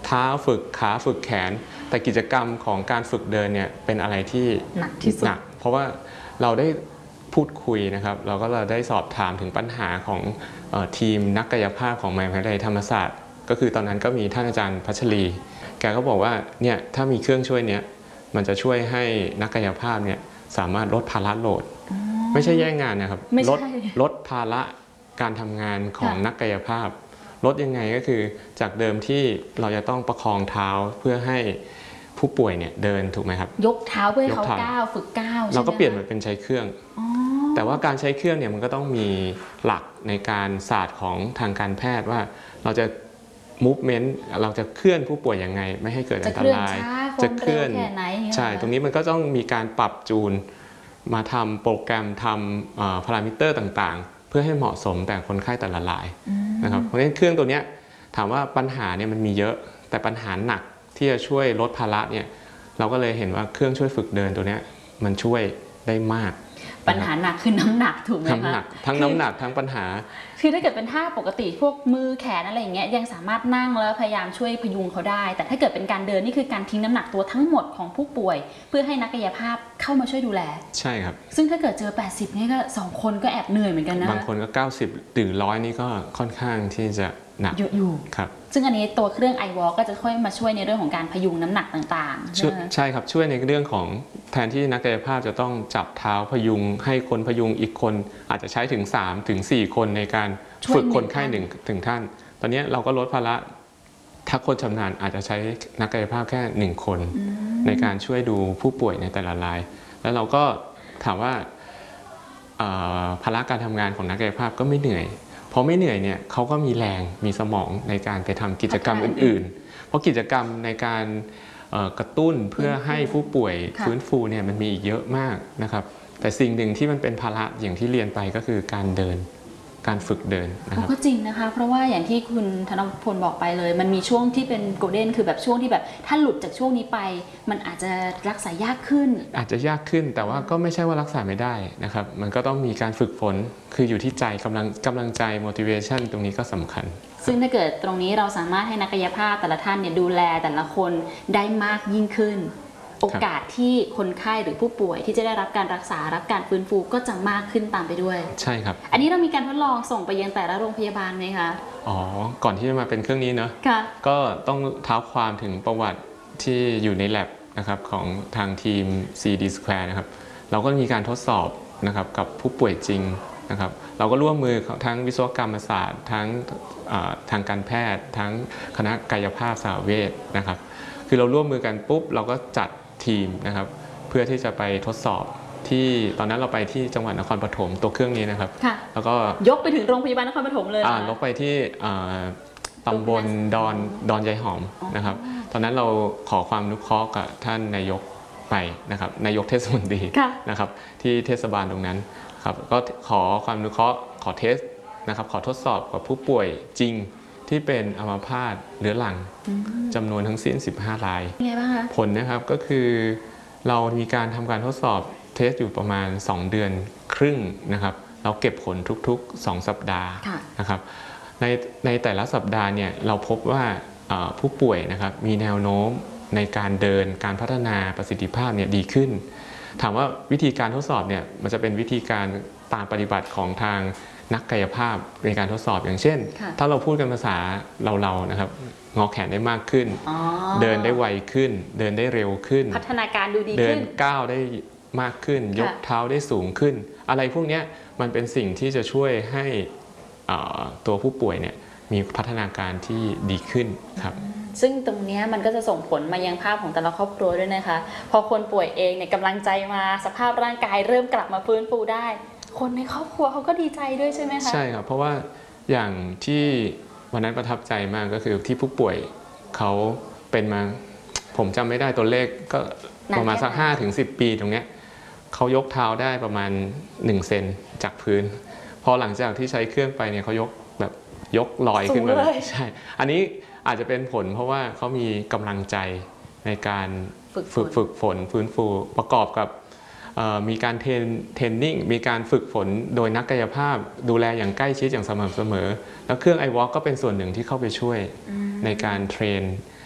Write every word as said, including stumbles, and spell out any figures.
เท้าฝึกขาฝึกแขนแต่กิจกรรมของการฝึกเดินเนี่ยเป็นอะไรที่หนักที่สุดหนักเพราะว่าเราได้พูดคุยนะครับเราก็เราได้สอบถามถึงปัญหาของเอ่อทีมนักกายภาพของมหาวิทยาลัยธรรมศาสตร์ก็คือตอนนั้นก็มีท่านอาจารย์พัชรีแกก็บอกว่าเนี่ยถ้ามีเครื่องช่วยเนี้ยมันจะช่วยให้นักกายภาพเนี่ยสามารถลดภาระโหลดไม่ใช่แย่งงานนะครับลดลดภาระการทำงานของนักกายภาพลดยังไงก็คือจากเดิมที่เราจะต้องประคองเท้าเพื่อให้ผู้ป่วยเนี่ยเดินถูกไหมครับยกเท้าเพื่อเขาก้าวฝึกก้าวเราก็เปลี่ยนมันเป็นใช้เครื่องแต่ว่าการใช้เครื่องเนี่ยมันก็ต้องมีหลักในการศาสตร์ของทางการแพทย์ว่าเราจะ movement เราจะเคลื่อนผู้ป่วยยังไงไม่ให้เกิดอันตรายจะเคลื่อนใช่ตรงนี้มันก็ต้องมีการปรับจูนมาทำโปรแกรมทำพารามิเตอร์ต่างๆเพื่อให้เหมาะสมแต่คนไข้แต่ละรายนะครับเพราะฉะนั้นเครื่องตัวนี้ถามว่าปัญหาเนี่ยมันมีเยอะแต่ปัญหาหนักที่จะช่วยลดภาระเนี่ยเราก็เลยเห็นว่าเครื่องช่วยฝึกเดินตัวนี้มันช่วยได้มากปัญหาหนักคือน้ำหนักถูกไหมคะน้ำหนักทั้งน้ำหนักทั้งปัญหาคือถ้าเกิดเป็นท่าปกติพวกมือแขนอะไรอย่างเงี้ยยังสามารถนั่งแล้วพยายามช่วยพยุงเขาได้แต่ถ้าเกิดเป็นการเดินนี่คือการทิ้งน้ำหนักตัวทั้งหมดของผู้ป่วยเพื่อให้นักกายภาพเข้ามาช่วยดูแลใช่ครับซึ่งถ้าเกิดเจอแปดสิบนี่ก็สองคนก็แอบเหนื่อยเหมือนกันนะบางคนก็เก้าสิบหรือร้อยนี่ก็ค่อนข้างที่จะหนักเยอะอยู่ครับซึ่งอันนี้ตัวเครื่อง ไอ วอล์ก ก็จะค่อยมาช่วยในเรื่องของการพยุงน้ำหนักต่างๆใช่ครับช่วยในเรื่องของแทนที่นักกายภาพจะต้องจับเท้าพยุงให้คนพยุงอีกคนอาจจะใช้ถึงสามถึงสี่คนในการฝึกคนไข้หนึ่งถึงท่านตอนนี้เราก็ลดภาระถ้าคนชำนาญอาจจะใช้นักกายภาพแค่หนึ่งคนในการช่วยดูผู้ป่วยในแต่ละรายแล้วเราก็ถามว่าภาระการทำงานของนักกายภาพก็ไม่เหนื่อยพอไม่เหนื่อยเนี่ยเขาก็มีแรงมีสมองในการไปทำกิจกรรมอื่นๆเพราะกิจกรรมในการกระตุ้นเพื่อให้ผู้ป่วยฟื้นฟูเนี่ยมันมีอีกเยอะมากนะครับแต่สิ่งหนึ่งที่มันเป็นภาระอย่างที่เรียนไปก็คือการเดินการฝึกเดินนะครับก็จริงนะคะเพราะว่าอย่างที่คุณธนพลบอกไปเลยมันมีช่วงที่เป็นโกลเด้นคือแบบช่วงที่แบบถ้าหลุดจากช่วงนี้ไปมันอาจจะรักษายากขึ้นอาจจะยากขึ้นแต่ว่าก็ไม่ใช่ว่ารักษาไม่ได้นะครับมันก็ต้องมีการฝึกฝนคืออยู่ที่ใจกำลังกำลังใจ motivation ตรงนี้ก็สำคัญซึ่งถ้าเกิดตรงนี้เราสามารถให้นักกายภาพแต่ละท่านเนี่ยดูแลแต่ละคนได้มากยิ่งขึ้นโอกาสที่คนไข้หรือผู้ป่วยที่จะได้รับการรักษารับการฟื้นฟูก็จะมากขึ้นตามไปด้วยใช่ครับอันนี้เรามีการทดลองส่งไปยังแต่ละโรงพยาบาลไหมคะอ๋อก่อนที่จะมาเป็นเครื่องนี้เนอะก็ต้องเท้าความถึงประวัติที่อยู่ใน lab นะครับของทางทีม ซี ดี Square นะครับเราก็มีการทดสอบนะครับกับผู้ป่วยจริงนะครับเราก็ร่วมมือทั้งวิศวกรรมศาสตร์ทั้งทางการแพทย์ทั้งคณะกายภาพสหเวชนะครับคือเราร่วมมือกันปุ๊บเราก็จัดทีมนะครับเพื่อที่จะไปทดสอบที่ตอนนั้นเราไปที่จังหวัดนครปฐมตัวเครื่องนี้นะครับแล้วก็ยกไปถึงโรงพยาบาลนครปฐมเลยยกไปที่ตำบลดอนดอนยายหอมนะครับตอนนั้นเราขอความอนุเคราะห์กับท่านนายกไปนะครับนายกเทศมนตรีนะครับที่เทศบาลตรงนั้นครับก็ขอความอนุเคราะห์ขอเทสนะครับขอทดสอบกับผู้ป่วยจริงที่เป็นอัมพาตเรื้อรังจำนวนทั้งสิ้นสิบห้ารายผลนะครับก็คือเรามีการทำการทดสอบเทสอยู่ประมาณสองเดือนครึ่งนะครับเราเก็บผลทุกๆสองสัปดาห์นะครับในในแต่ละสัปดาห์เนี่ยเราพบว่าผู้ป่วยนะครับมีแนวโน้มในการเดินการพัฒนาประสิทธิภาพเนี่ยดีขึ้นถามว่าวิธีการทดสอบเนี่ยมันจะเป็นวิธีการตามปฏิบัติของทางนักกายภาพในการทดสอบอย่างเช่นถ้าเราพูดกันภาษาเราๆนะครับงอแขนได้มากขึ้นเดินได้ไวขึ้นเดินได้เร็วขึ้นพัฒนาการดูดีขึ้นเดินก้าวได้มากขึ้นยกเท้าได้สูงขึ้นอะไรพวกนี้มันเป็นสิ่งที่จะช่วยให้ตัวผู้ป่วยเนี่ยมีพัฒนาการที่ดีขึ้นครับซึ่งตรงนี้มันก็จะส่งผลมายังภาพของแต่ละครอบครัวด้วยนะคะพอคนป่วยเองเนี่ยกำลังใจมาสภาพร่างกายเริ่มกลับมาฟื้นฟูได้คนในครอบครัวเขาก็ดีใจด้วยใช่ไหมคะใช่ครับเพราะว่าอย่างที่วันนั้นประทับใจมากก็คือที่ผู้ป่วยเขาเป็นมาผมจำไม่ได้ตัวเลขก็ประมาณสักห้าถึงสิบปีตรงเนี้ยเขายกเท้าได้ประมาณหนึ่งเซนจากพื้นพอหลังจากที่ใช้เครื่องไปเนี่ยเขายกแบบยกลอยขึ้นมาใช่อันนี้อาจจะเป็นผลเพราะว่าเขามีกำลังใจในการฝึกฝึกฝนฟื้นฟูประกอบกับมีการเทรนเทรนนิ่งมีการฝึกฝนโดยนักกายภาพดูแลอย่างใกล้ชิดอย่างสม่ำเสมอแล้วเครื่อง ไอ วอล์ก ก็เป็นส่วนหนึ่งที่เข้าไปช่วยในการเทรน